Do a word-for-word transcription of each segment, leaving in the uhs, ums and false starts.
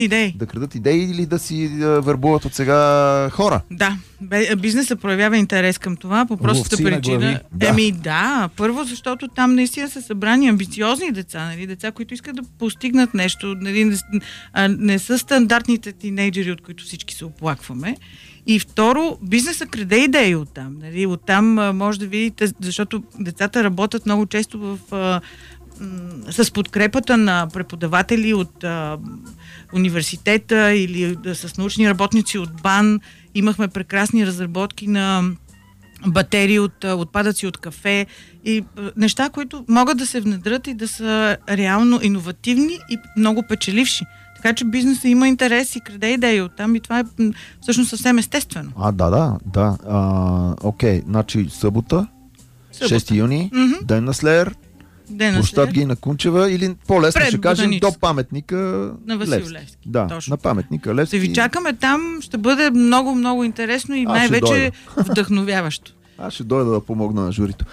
Идеи. Да крадат идеи или да си а, вербуват от сега хора. Да, бизнесът проявява интерес към това по простата причина. Да. Еми да, първо защото там наистина са събрани амбициозни деца, нали? Деца, които искат да постигнат нещо, нали? не, не са стандартните тинейджери, от които всички се оплакваме. И второ, бизнесът краде идеи оттам. Нали? Оттам а, може да видите, защото децата работят много често в, а, м- с подкрепата на преподаватели от а, университета или да, с научни работници от БАН. Имахме прекрасни разработки на батерии от а, отпадъци от кафе и а, неща, които могат да се внедрят и да са реално иновативни и много печеливши. Така че бизнесът има интерес и краде идеи оттам и това е всъщност съвсем естествено. А, да, да, да. А, окей, значи събота, Събота. шести юни, Mm-hmm. ден на Слеер, Ден на площад Слеер. Гина Кунчева или по-лесно Пред ще кажем Ботаническа. до паметника На Васил Левски. Левски. Да, Точно. на паметника Левски. Ще ви чакаме там, ще бъде много, много интересно и Аз ще най-вече дойда. вдъхновяващо. Аз ще дойда да помогна на журито.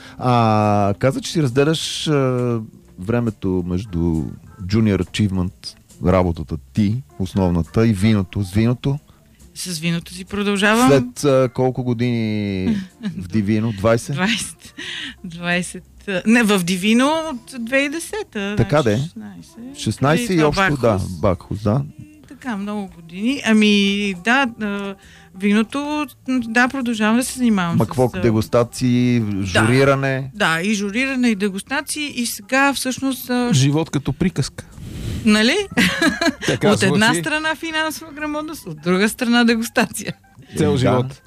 А, каза, че си разделяш а, времето между Junior Achievement, работата ти, основната, и виното. С виното. С виното си продължавам. След а, колко години в Дивино? двайсет? двайсет. двайсет. Не, в Дивино от две хиляди и десета. Така значи де. шестнайсет. шестнайсет Преди и това общо, да, Бакхус. Бакхус, да. Така, много години. Ами, да, а, виното, да, продължавам да се занимавам. Ма с, какво, а, дегустации, журиране? Да, и журиране, и дегустации, и сега всъщност, а, Живот като приказка. нали? Така От една звучи. страна финансова грамотност, от друга страна дегустация. Цел Да. живот.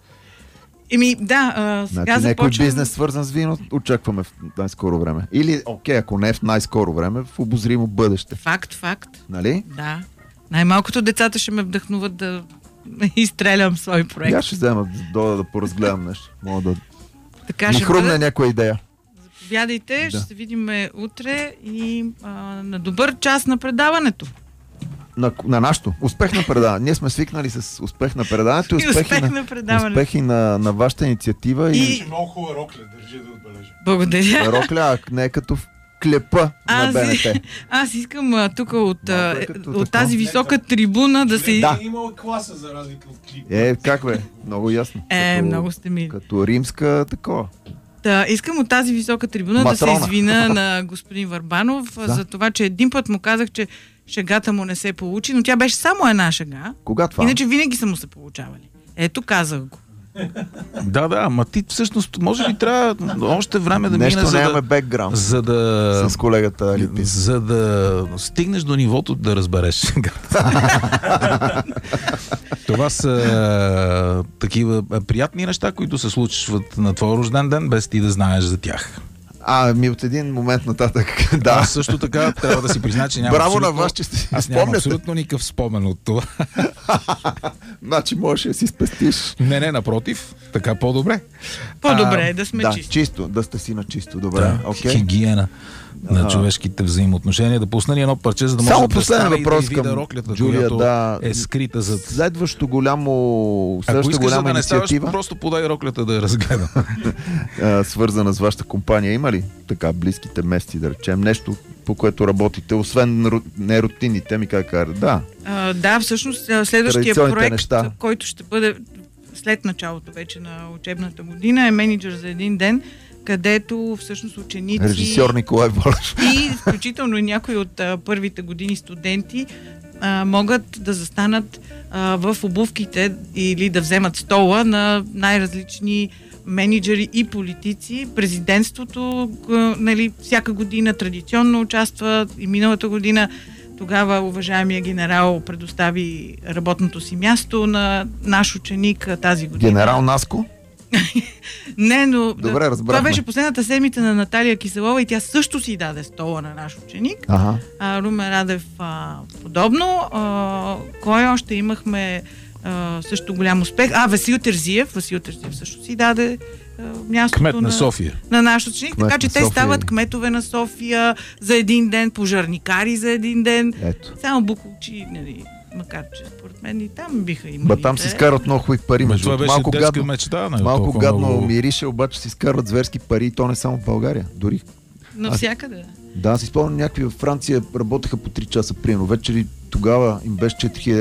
Еми, да, а, сега Значи някой започвам... бизнес свързан с вино очакваме в най-скоро време. Или, окей, ако не в най-скоро време, в обозримо бъдеще. Факт, факт. Нали? Да. Най-малкото децата ще ме вдъхнуват да изстрелям свой проект. Я ще взема да дойда да поразгледам нещо. Мога да Така ми ще хрумне бъде. някоя идея. Заповядайте, Да. ще се видим утре и а, на добър час на предаването. На, на нашото. Успех на предаването. Ние сме свикнали с успех на предаването и И успехи успех на, на предаването. успехи на, на вашата инициатива. И, И- Много хубава рокля, държи да отбележа. Благодаря. Рокля, а не като в клепа на Аз, БНТ. аз искам а, тук от, а, Малко е е, като от такова. тази висока трибуна да се... Да. Е имала класа за разлика от клип. Е, как бе? Много ясно. Е, като, много сте мили. Като римска такова. Да, искам от тази висока трибуна Матрона. да се извина на господин Върбанов Да. за това, че един път му казах, че шегата му не се получи, но тя беше само една шега. Кога това? Иначе винаги са му се получавали. Ето, казах го. Да, да, ма ти всъщност може би трябва още време да Нещо мине, за нямаме да, бекграунд за да с колегата Липин. за да стигнеш до нивото да разбереш шегата. Това са а, такива а, приятни неща, които се случват на твой рожден ден, без ти да знаеш за тях. А, ми от един момент нататък, да. Аз също така трябва да си призна, че нямам Браво на абсолютно- вас, че сте си Аз нямам спомняте. абсолютно никакъв спомен от това. Значи можеш да си спестиш. Не, не, напротив, така по-добре. По-добре е да сме Да, чисти. чисто, да сте си на чисто. Добре, Да, окей. хигиена на А. човешките взаимоотношения. Да пусна ни едно парче, за да може Само да последен представя и да въпрос видя към роклята, Джулия, която да. е скрита зад... Следващо голямо, Ако следваща искаш голяма да не ставаш, инициатива, просто подай роклята да я разгледам. а, свързана с вашата компания, има ли така близките месеци, да речем, нещо, по което работите, освен ру- не рутинните ми, как кажа, да. А, да, всъщност а, следващия Традиционните проект, неща. който ще бъде след началото вече на учебната година, е менеджер за един ден, където всъщност ученици Режисьор Николай Волев. и включително и някои от а, първите години студенти а, могат да застанат а, в обувките или да вземат стола на най-различни менеджери и политици. Президентството, а, нали, всяка година традиционно участва и миналата година тогава уважаемия генерал предостави работното си място на наш ученик а, тази година. Генерал Наско. Не, но Добре, да, разбрахме. това беше последната седмица на Наталия Киселова и тя също си даде стола на наш ученик. Ага. А, Румен Радев а, подобно. А, кой още имахме а, също голям успех? А, Васил Терзиев. Васил Терзиев също си даде а, мястото Кмет на на, София. на наш ученик. Кмет Така че на те София. стават кметове на София за един ден, пожарникари за един ден. Ето. Само буклучи, нали, макар че според мен и там биха имали. Ба там си интерес. изкарват много хубави пари. Ма, Между това другото. беше малко детска гадно, мечта. Не, малко толкова гадно много. мирише, обаче си изкарват зверски пари и то не само в България. Дори. Навсякъде. Да, си спомням, някакви във Франция работеха по три часа, примерно. Вечери тогава им беше четири хиляди